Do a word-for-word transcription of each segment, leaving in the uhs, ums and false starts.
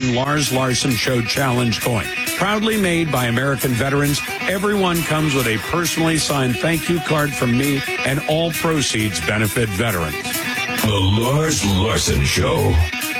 and Lars Larson Show Challenge coin. Proudly made by American veterans, everyone comes with a personally signed thank you card from me, and all proceeds benefit veterans. The Lars Larson Show.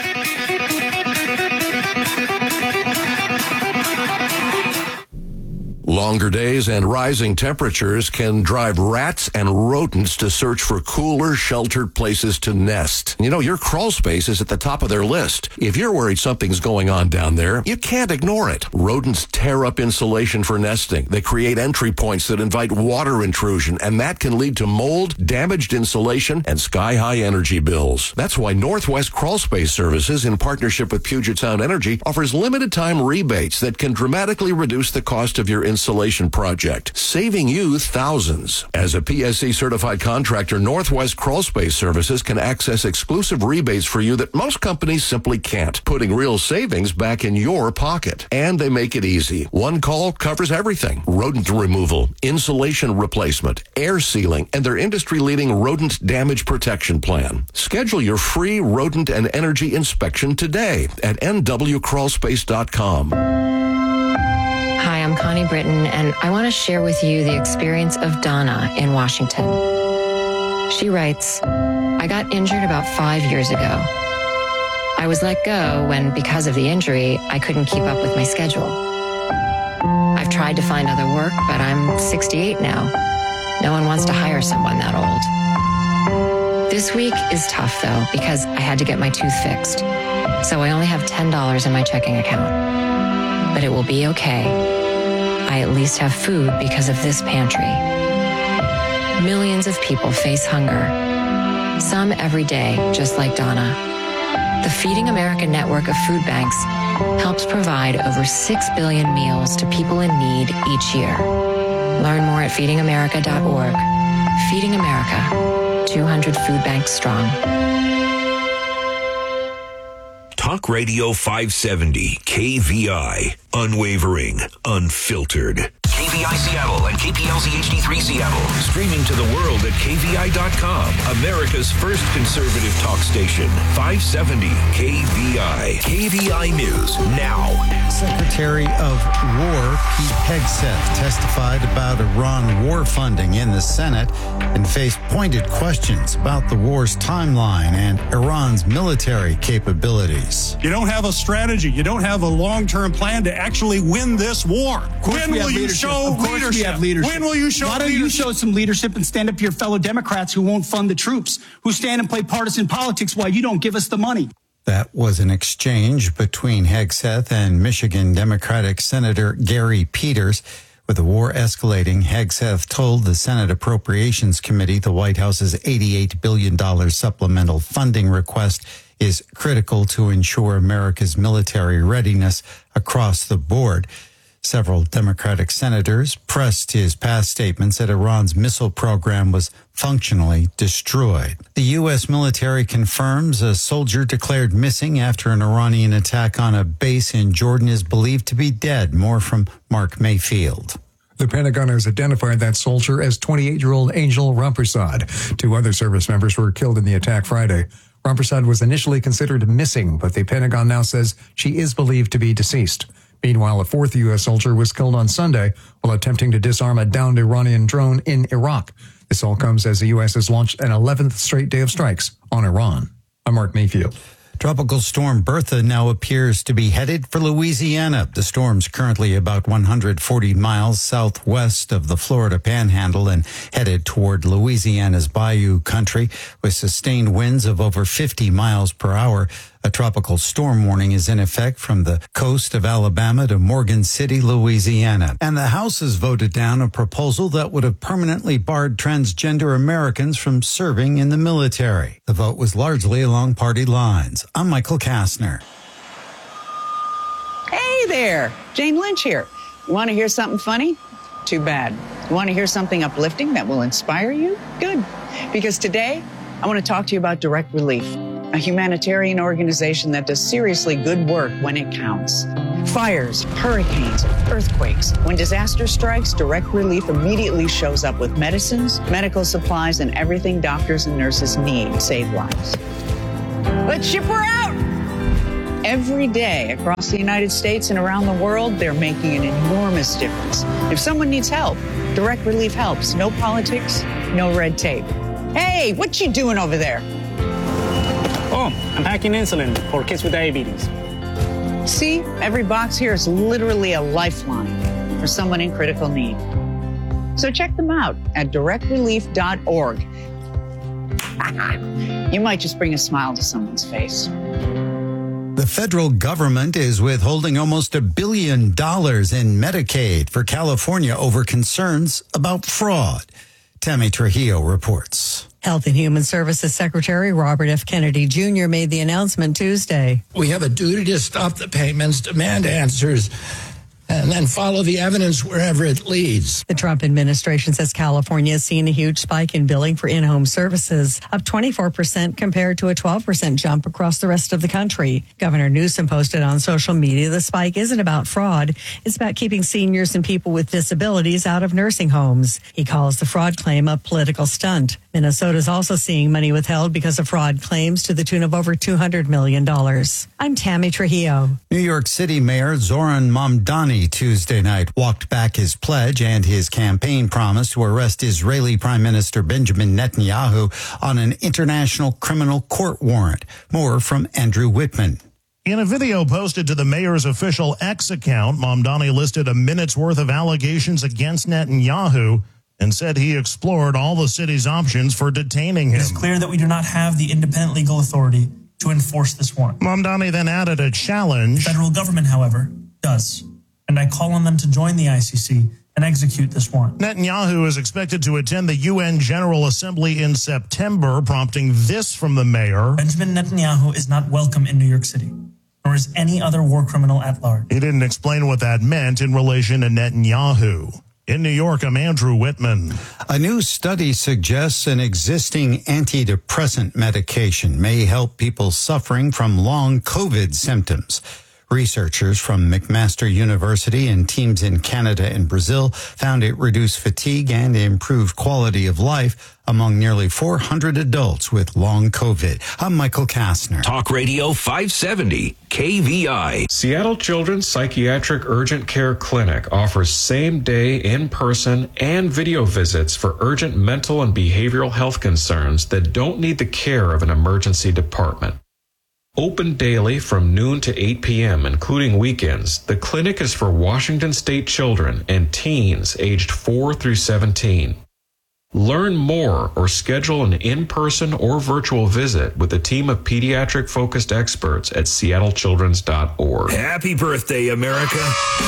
Longer days and rising temperatures can drive rats and rodents to search for cooler, sheltered places to nest. You know, your crawl space is at the top of their list. If you're worried something's going on down there, you can't ignore it. Rodents tear up insulation for nesting. They create entry points that invite water intrusion, and that can lead to mold, damaged insulation, and sky-high energy bills. That's why Northwest Crawl Space Services, in partnership with Puget Sound Energy, offers limited-time rebates that can dramatically reduce the cost of your insulation Installation project, saving you thousands. As a P S C certified contractor, Northwest Crawl Space Services can access exclusive rebates for you that most companies simply can't, putting real savings back in your pocket. And they make it easy. One call covers everything: rodent removal, insulation replacement, air sealing, and their industry-leading rodent damage protection plan. Schedule your free rodent and energy inspection today at N W crawl space dot com. Hi, I'm Connie Britton, and I want to share with you the experience of Donna in Washington. She writes, I got injured about five years ago. I was let go when, because of the injury, I couldn't keep up with my schedule. I've tried to find other work, but I'm sixty-eight now. No one wants to hire someone that old. This week is tough, though, because I had to get my tooth fixed. So I only have ten dollars in my checking account. But it will be okay. I at least have food because of this pantry. Millions of people face hunger. Some every day, just like Donna. The Feeding America network of food banks helps provide over six billion meals to people in need each year. Learn more at feeding america dot org. Feeding America, two hundred food banks strong. Talk Radio five seventy, K V I. Unwavering, unfiltered. K V I Seattle and K P L Z H D three Seattle. Streaming to the world at K V I dot com. America's first conservative talk station. five seventy K V I. K V I News now. Secretary of War Pete Hegseth testified about Iran war funding in the Senate and faced pointed questions about the war's timeline and Iran's military capabilities. You don't have a strategy. You don't have a long-term plan to actually win this war. When will you leadership. show of course leadership? We have leadership? When will you show Why don't leadership? you show some leadership and stand up to your fellow Democrats who won't fund the troops, who stand and play partisan politics while you don't give us the money? That was an exchange between Hegseth and Michigan Democratic Senator Gary Peters. With the war escalating, Hegseth told the Senate Appropriations Committee the White House's eighty-eight billion dollars supplemental funding request is critical to ensure America's military readiness across the board. Several Democratic senators pressed his past statements that Iran's missile program was functionally destroyed. The U S military confirms a soldier declared missing after an Iranian attack on a base in Jordan is believed to be dead. More from Mark Mayfield. The Pentagon has identified that soldier as twenty-eight-year-old Angel Rampersad. Two other service members were killed in the attack Friday. Rampersad was initially considered missing, but the Pentagon now says she is believed to be deceased. Meanwhile, a fourth U S soldier was killed on Sunday while attempting to disarm a downed Iranian drone in Iraq. This all comes as the U S has launched an eleventh straight day of strikes on Iran. I'm Mark Mayfield. Tropical storm Bertha now appears to be headed for Louisiana. The storm's currently about one hundred forty miles southwest of the Florida Panhandle and headed toward Louisiana's Bayou country with sustained winds of over fifty miles per hour. A tropical storm warning is in effect from the coast of Alabama to Morgan City, Louisiana. And the House has voted down a proposal that would have permanently barred transgender Americans from serving in the military. The vote was largely along party lines. I'm Michael Kastner. Hey there, Jane Lynch here. You want to hear something funny? Too bad. You want to hear something uplifting that will inspire you? Good. Because today, I want to talk to you about Direct Relief, a humanitarian organization that does seriously good work when it counts. Fires, hurricanes, earthquakes. When disaster strikes, Direct Relief immediately shows up with medicines, medical supplies, and everything doctors and nurses need to save lives. Let's ship her out! Every day across the United States and around the world, they're making an enormous difference. If someone needs help, Direct Relief helps. No politics, no red tape. Hey, what you doing over there? Oh, I'm packing insulin for kids with diabetes. See, every box here is literally a lifeline for someone in critical need. So check them out at direct relief dot org. You might just bring a smile to someone's face. The federal government is withholding almost a billion dollars in Medicaid for California over concerns about fraud. Tammy Trujillo reports. Health and Human Services Secretary Robert F. Kennedy Junior made the announcement Tuesday. We have a duty to stop the payments, demand answers, and then follow the evidence wherever it leads. The Trump administration says California has seen a huge spike in billing for in-home services, up twenty-four percent compared to a twelve percent jump across the rest of the country. Governor Newsom posted on social media the spike isn't about fraud. It's about keeping seniors and people with disabilities out of nursing homes. He calls the fraud claim a political stunt. Minnesota is also seeing money withheld because of fraud claims to the tune of over two hundred million dollars. I'm Tammy Trujillo. New York City Mayor Zoran Mamdani Tuesday night walked back his pledge and his campaign promise to arrest Israeli Prime Minister Benjamin Netanyahu on an international criminal court warrant. More from Andrew Whitman. In a video posted to the mayor's official X account, Mamdani listed a minute's worth of allegations against Netanyahu and said he explored all the city's options for detaining him. It is clear that we do not have the independent legal authority to enforce this warrant. Mamdani then added a challenge. The federal government, however, does. And I call on them to join the I C C and execute this warrant. Netanyahu is expected to attend the U N General Assembly in September, prompting this from the mayor. Benjamin Netanyahu is not welcome in New York City, nor is any other war criminal at large. He didn't explain what that meant in relation to Netanyahu. In New York, I'm Andrew Whitman. A new study suggests an existing antidepressant medication may help people suffering from long COVID symptoms. Researchers from McMaster University and teams in Canada and Brazil found it reduced fatigue and improved quality of life among nearly four hundred adults with long COVID. I'm Michael Kastner. Talk Radio five seventy, K V I. Seattle Children's Psychiatric Urgent Care Clinic offers same-day, in-person, and video visits for urgent mental and behavioral health concerns that don't need the care of an emergency department. Open daily from noon to eight p.m., including weekends, the clinic is for Washington State children and teens aged four through seventeen. Learn more or schedule an in-person or virtual visit with a team of pediatric-focused experts at seattle children's dot org. Happy birthday, America.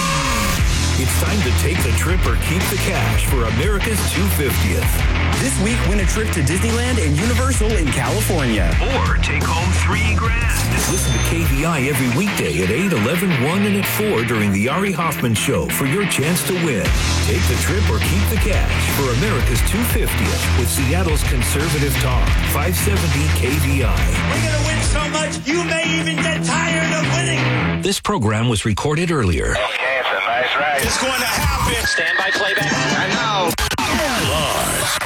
It's time to take the trip or keep the cash for America's two hundred fiftieth. This week, win a trip to Disneyland and Universal in California. Or take home three grand. Listen to K V I every weekday at eight, eleven, one, and at four during the Ari Hoffman Show for your chance to win. Take the trip or keep the cash for America's two hundred fiftieth with Seattle's Conservative Talk, five seventy K V I. We're going to win so much, you may even get tired of winning. This program was recorded earlier. Okay, it's a nice ride. It's going to happen. Stand by playback. I know. Lars.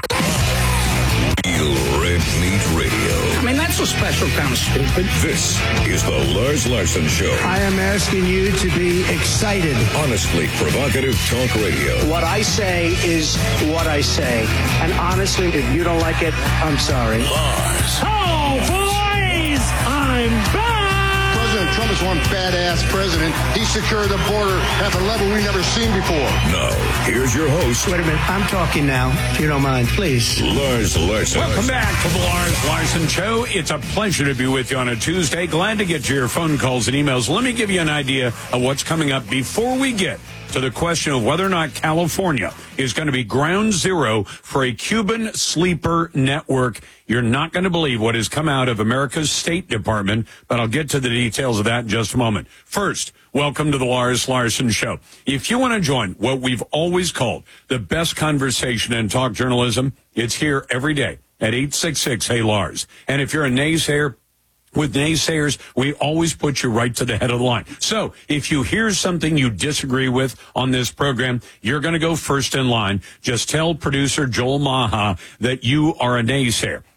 Red Meat Radio. I mean, that's a special kind of stupid. This is the Lars Larson Show. I am asking you to be excited. Honestly provocative talk radio. What I say is what I say. And honestly, if you don't like it, I'm sorry. Lars. Oh, boys! I'm back! President Trump is one badass president. He secured the border at a level we've never seen before. Now, here's your host. Wait a minute. I'm talking now, if you don't mind, please. Lars Larson. Welcome back to the Lars Larson Show. It's a pleasure to be with you on a Tuesday. Glad to get to your phone calls and emails. Let me give you an idea of what's coming up before we get to the question of whether or not California is going to be ground zero for a Cuban sleeper network. You're not going to believe what has come out of America's State Department, but I'll get to the details of that in just a moment. First, welcome to the Lars Larson Show. If you want to join what we've always called the best conversation in talk journalism, it's here every day at eight six six, hey Lars. And if you're a naysayer, with naysayers, we always put you right to the head of the line. So if you hear something you disagree with on this program, you're going to go first in line. Just tell producer Joel Maha that you are a naysayer.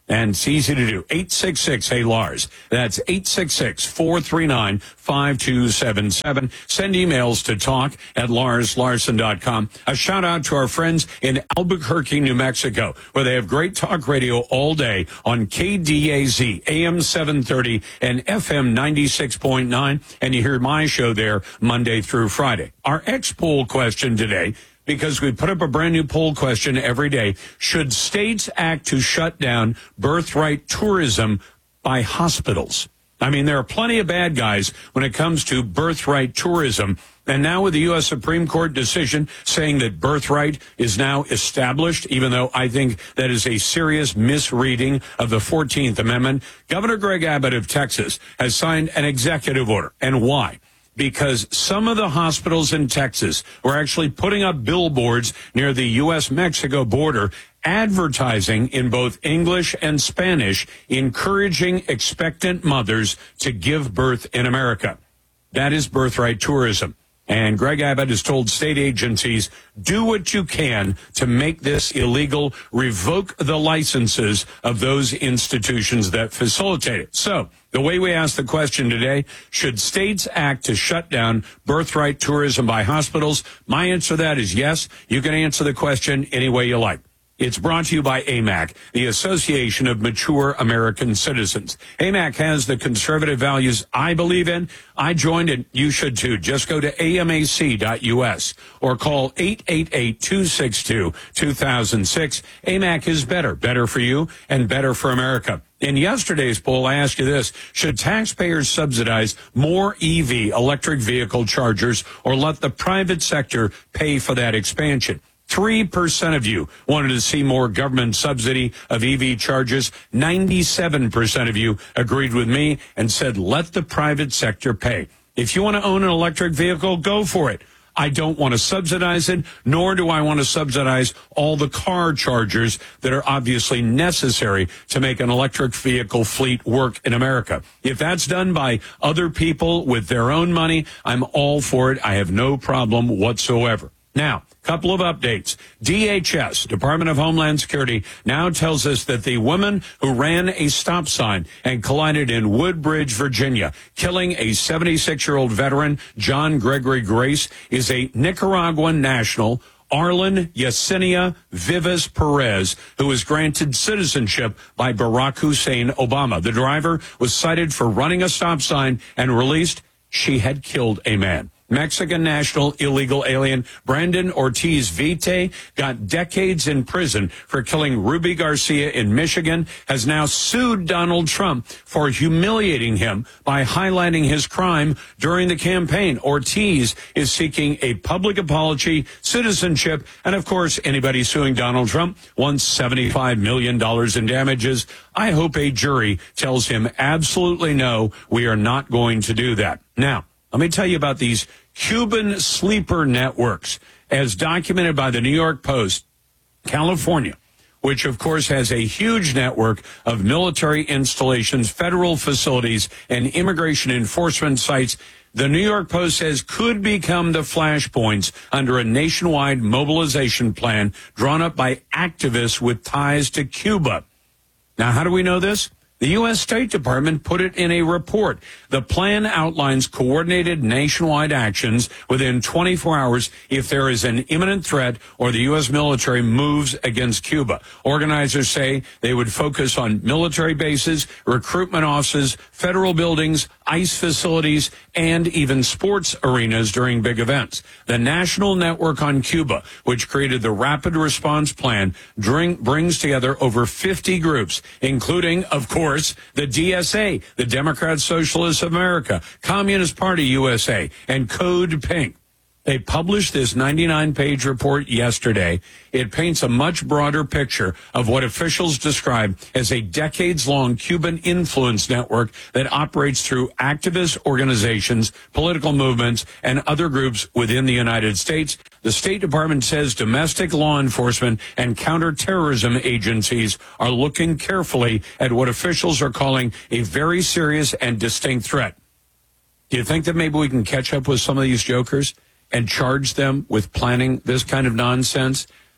And it's easy to do. eight six six, hey, Lars. That's eight six six, four three nine, five two seven seven. Send emails to talk at lars larson dot com. A shout out to our friends in Albuquerque, New Mexico, where they have great talk radio all day on K D A Z, A M seven thirty and F M ninety-six point nine. And you hear my show there Monday through Friday. Our X-Poll question today, because we put up a brand new poll question every day. Should states act to shut down birthright tourism by hospitals? I mean, there are plenty of bad guys when it comes to birthright tourism. And now with the U S Supreme Court decision saying that birthright is now established, even though I think that is a serious misreading of the fourteenth Amendment, Governor Greg Abbott of Texas has signed an executive order. And why? Because some of the hospitals in Texas were actually putting up billboards near the U S Mexico border advertising in both English and Spanish, encouraging expectant mothers to give birth in America. That is birthright tourism. And Greg Abbott has told state agencies, do what you can to make this illegal, revoke the licenses of those institutions that facilitate it. So the way we ask the question today, should states act to shut down birthright tourism by hospitals? My answer to that is yes. You can answer the question any way you like. It's brought to you by A M A C, the Association of Mature American Citizens. A M A C has the conservative values I believe in. I joined it. You should too. Just go to A M A C dot U S or call eight eight eight, two six two, two thousand six. A M A C is better, better for you and better for America. In yesterday's poll, I asked you this: should taxpayers subsidize more E V, electric vehicle chargers, or let the private sector pay for that expansion? Three percent of you wanted to see more government subsidy of E V chargers. ninety-seven percent of you agreed with me and said, let the private sector pay. If you want to own an electric vehicle, go for it. I don't want to subsidize it, nor do I want to subsidize all the car chargers that are obviously necessary to make an electric vehicle fleet work in America. If that's done by other people with their own money, I'm all for it. I have no problem whatsoever. Now, couple of updates. D H S, Department of Homeland Security, now tells us that the woman who ran a stop sign and collided in Woodbridge, Virginia, killing a seventy-six-year-old veteran, John Gregory Grace, is a Nicaraguan national, Arlen Yesenia Vivas Perez, who was granted citizenship by Barack Hussein Obama. The driver was cited for running a stop sign and released. She had killed a man. Mexican national illegal alien Brandon Ortiz Vite got decades in prison for killing Ruby Garcia in Michigan, has now sued Donald Trump for humiliating him by highlighting his crime during the campaign. Ortiz is seeking a public apology, citizenship, and of course, anybody suing Donald Trump wants seventy-five million dollars in damages. I hope a jury tells him absolutely no, we are not going to do that. Now, let me tell you about these Cuban sleeper networks. As documented by the New York Post, California, which of course has a huge network of military installations, federal facilities, and immigration enforcement sites, the New York Post says could become the flashpoints under a nationwide mobilization plan drawn up by activists with ties to Cuba. Now, how do we know this? The U S State Department put it in a report. The plan outlines coordinated nationwide actions within twenty-four hours if there is an imminent threat or the U S military moves against Cuba. Organizers say they would focus on military bases, recruitment offices, federal buildings, ICE facilities, and even sports arenas during big events. The National Network on Cuba, which created the Rapid Response Plan, drink, brings together over fifty groups, including, of course, the D S A, the Democrat Socialists of America, Communist Party U S A, and Code Pink. They published this ninety-nine page report yesterday. It paints a much broader picture of what officials describe as a decades-long Cuban influence network that operates through activist organizations, political movements, and other groups within the United States. The State Department says domestic law enforcement and counterterrorism agencies are looking carefully at what officials are calling a very serious and distinct threat. Do you think that maybe we can catch up with some of these jokers and charge them with planning this kind of nonsense?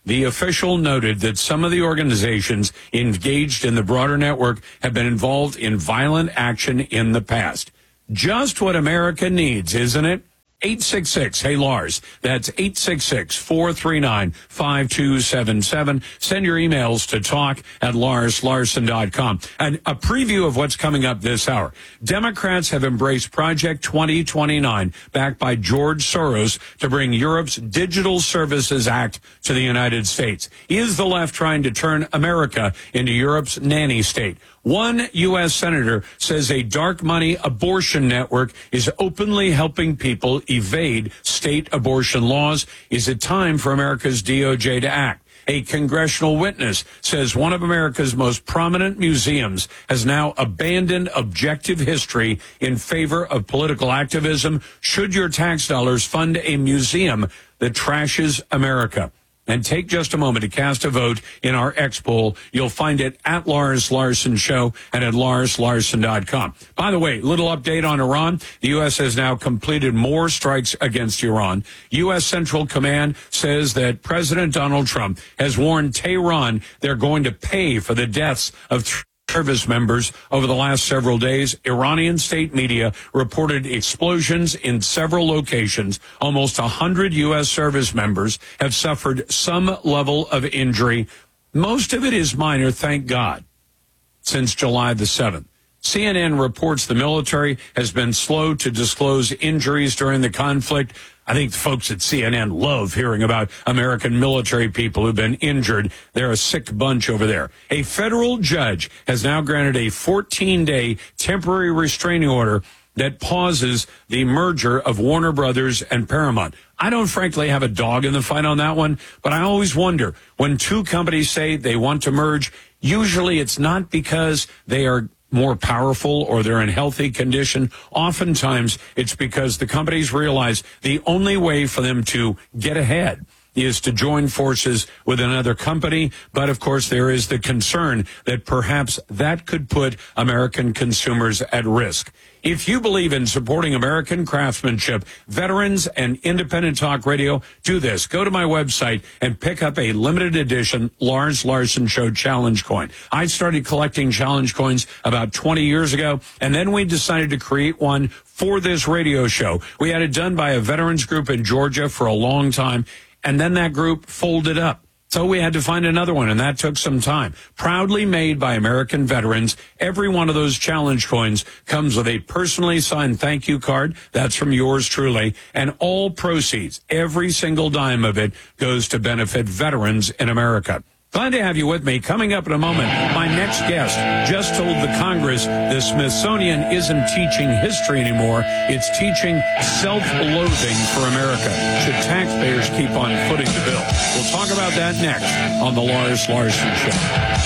The official noted that some of the organizations engaged in the broader network have been involved in violent action in the past. Just what America needs, isn't it? eight six six, hey Lars. That's eight six six, four three nine, five two seven seven. Send your emails to talk at lars larson dot com. And a preview of what's coming up this hour. Democrats have embraced Project twenty twenty-nine, backed by George Soros, to bring Europe's Digital Services Act to the United States. Is the left trying to turn America into Europe's nanny state? One U S senator says a dark money abortion network is openly helping people evade state abortion laws. Is it time for America's D O J to act? A congressional witness says one of America's most prominent museums has now abandoned objective history in favor of political activism. Should your tax dollars fund a museum that trashes America? And take just a moment to cast a vote in our X poll. You'll find it at Lars Larson Show and at lars larson dot com. By the way, little update on Iran. The U S has now completed more strikes against Iran. U S Central Command says that President Donald Trump has warned Tehran they're going to pay for the deaths of th- service members over the last several days. Iranian state media reported explosions in several locations. Almost one hundred U S service members have suffered some level of injury. Most of it is minor, thank God, since July the seventh. C N N reports the military has been slow to disclose injuries during the conflict. I think the folks at C N N love hearing about American military people who've been injured. They're a sick bunch over there. A federal judge has now granted a fourteen-day temporary restraining order that pauses the merger of Warner Brothers and Paramount. I don't frankly have a dog in the fight on that one, but I always wonder, when two companies say they want to merge, usually it's not because they are more powerful or they're in healthy condition. Oftentimes, it's because the companies realize the only way for them to get ahead is to join forces with another company. But of course, there is the concern that perhaps that could put American consumers at risk. If you believe in supporting American craftsmanship, veterans, and independent talk radio, do this. Go to my website and pick up a limited edition Lars Larson Show Challenge Coin. I started collecting challenge coins about twenty years ago, and then we decided to create one for this radio show. We had it done by a veterans group in Georgia for a long time, and then that group folded up. So we had to find another one, and that took some time. Proudly made by American veterans, every one of those challenge coins comes with a personally signed thank you card. That's from yours truly. And all proceeds, every single dime of it, goes to benefit veterans in America. Glad to have you with me. Coming up in a moment, my next guest just told the Congress the Smithsonian isn't teaching history anymore. It's teaching self-loathing for America. Should taxpayers keep on footing the bill? We'll talk about that next on the Lars Larson Show.